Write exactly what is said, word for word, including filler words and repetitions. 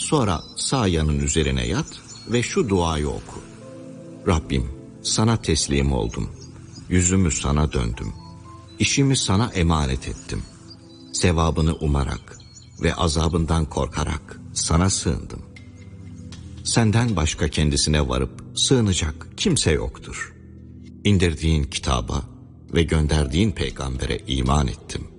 Sonra sağ yanın üzerine yat ve şu duayı oku. Rabbim, sana teslim oldum. Yüzümü sana döndüm. İşimi sana emanet ettim. Sevabını umarak ve azabından korkarak sana sığındım. Senden başka kendisine varıp sığınacak kimse yoktur. İndirdiğin kitaba ve gönderdiğin peygambere iman ettim.